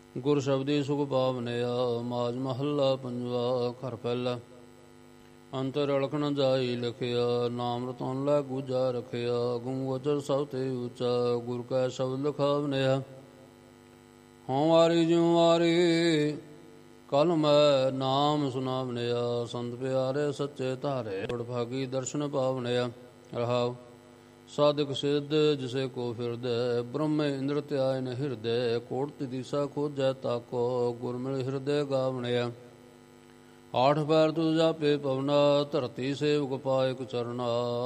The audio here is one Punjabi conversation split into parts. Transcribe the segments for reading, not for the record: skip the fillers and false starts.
ਗੁਰ ਸ਼ਬਦੀ ਸੁਖ ਪਾਵਨਿਆ। ਮਾਜ ਮਹੱਲਾ ਪੰਜਵਾ। ਘਰ ਪਹਿਲਾ। ਅੰਤਰ ਅਲਖ ਨ ਜਾਈ ਲਿਖਿਆ, ਨਾਮ ਰਤਨ ਲੈ ਗੂਜਾ ਰਖਿਆ। ਗੁਣ ਗੋਚਰ ਸਭ ਤੇ ਉੱਚਾ, ਗੁਰ ਕੈ ਸ਼ਬਦ ਲਿਖਾਵਨਿਆ। ਹੋਂ ਵਾਰੀ ਜਿਉ ਵਾਰੀ ਕਲ ਮੈਂ ਨਾਮ ਸੁਨਾਵਨਿਆ। ਸੰਤ ਪਿਆਰੇ ਸੱਚੇ ਧਾਰੇ, ਬੜਭਾਗੀ ਦਰਸ਼ਨ ਪਾਵਨਿਆ। ਰਹਾਉ ਸਾਧਕ ਸਿੱਧ ਜਿਸੇ ਕੋ ਫਿਰਦੈ, ਬ੍ਰਹਮੇ ਇੰਦਰ ਧਿਆਇ ਨ ਹਿਰਦੈ। ਕੋਟਿ ਦਿਸਾ ਖੋਜੈ ਤਾਕੋ, ਗੁਰ ਮਿਲ ਹਿਰਦੈ ਗਾਵਨਿਆ। ਆਠ ਪੈਰ ਤੁਧ ਜਾਪੇ ਪਵਨਾ, ਧਰਤੀ ਸੇਵਕ ਪਾਇਕ ਚਰਨਾ।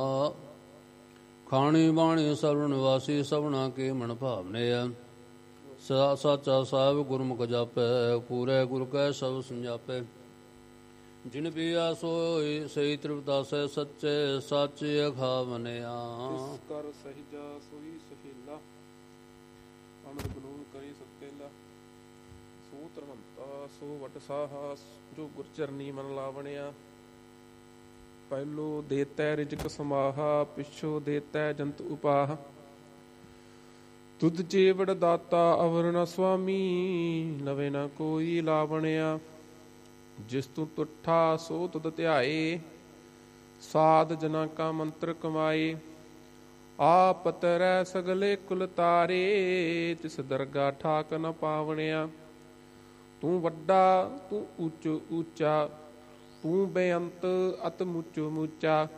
ਖਾਣੀ ਬਾਣੀ ਸਰਵ ਨਿਵਾਸੀ, ਸਭਨਾ ਕੇ ਮਨ ਭਾਵਨਿਆ। ਸਾਚਾ ਸਾਹਿਬ ਗੁਰਮੁਖ ਜਾਪੈ, ਪੂਰੇ ਗੁਰ ਕੈ ਸ਼ਬਦ ਸੰਜਾਪੈ। ਜਿਨ ਪੀਆ ਸੋਈ ਸਹੀ ਤ੍ਰਿਪਤਾਸੈ, ਸੱਚੇ ਸਾਚੇ ਅਖਾਵਨਿਆ। ਤਿਸ ਕਰ ਸਹਿਜਾ ਸੋਈ ਸਹੇਲਾ, ਅਮਰ ਗੁਰੂ ਕਰੀ ਸਤੇਲਾ। ਸੋ ਧਰਮੰਤਾ ਸੋ ਵਟ ਸਾਹਾ, ਜੋ ਗੁਰ ਚਰਨੀ ਮਨ ਲਾਵਣਿਆ। ਪਹਿਲੋ ਦੇਤੈ ਰਿਜਕ ਸਮਾਹਾ, ਪਿਛੋ ਦੇਤੈ ਜੰਤ ਉਪਾਹ। ਤੁਧ ਚੇਵੜ ਦਾਤਾ ਅਵਰ ਨ ਸੁਆਮੀ, ਲਵੇ ਨ ਕੋਈ ਲਾਵਣਿਆ। ਜਿਸ ਤੂੰ ਤੁਠਾ ਸੋ ਤੁਧ ਧਿਆਏ, ਸਾਧ ਜਨਾ ਕਾ ਮੰਤਰ ਕਮਾਏ। ਆਪ ਤਰੈ ਸਗਲੇ ਕੁਲ ਤਾਰੇ, ਤਿਸ ਦਰਗਾ ਠਾਕ ਨ ਪਾਵਣਿਆ। ਤੂੰ ਵੱਡਾ ਤੂੰ ਉੱਚ ਉੱਚਾ, ਤੂੰ ਬੇਅੰਤ ਅਤ ਮੁੱਚ ਮੁੱਚਾ।